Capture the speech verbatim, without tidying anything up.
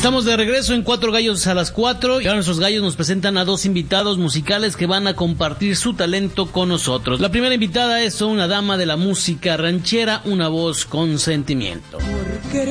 Estamos de regreso en Cuatro Gallos a las Cuatro y ahora nuestros gallos nos presentan a dos invitados musicales que van a compartir su talento con nosotros. La primera invitada es una dama de la música ranchera, una voz con sentimiento.